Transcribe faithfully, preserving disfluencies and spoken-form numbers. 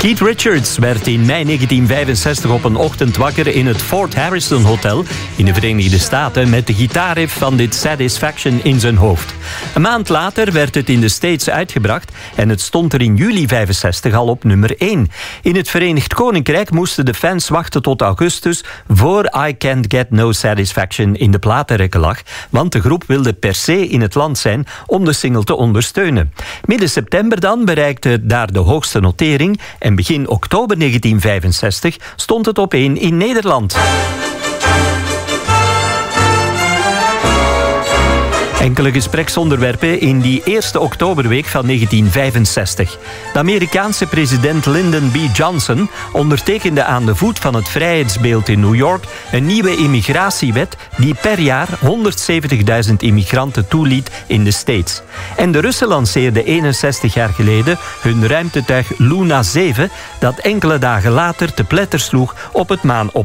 Keith Richards werd in mei negentien vijfenzestig op een ochtend wakker in het Fort Harrison Hotel in de Verenigde Staten met de gitaarriff van dit Satisfaction in zijn hoofd. Een maand later werd het in de States uitgebracht en het stond er in juli vijfenzestig al op nummer één. In het Verenigd Koninkrijk moesten de fans wachten tot augustus voor I Can't Get No Satisfaction in de platenrekken lag, want de groep wilde per se in het land zijn om de single te ondersteunen. Midden september dan bereikte het daar de hoogste notering en begin oktober negentien vijfenzestig stond het op één in Nederland. Enkele gespreksonderwerpen in die eerste oktoberweek van negentien vijfenzestig. De Amerikaanse president Lyndon B. Johnson ondertekende aan de voet van het vrijheidsbeeld in New York een nieuwe immigratiewet die per jaar honderdzeventigduizend immigranten toeliet in de States. En de Russen lanceerden eenenzestig jaar geleden hun ruimtetuig Luna zeven, dat enkele dagen later te pletter sloeg op het maanoppervlak.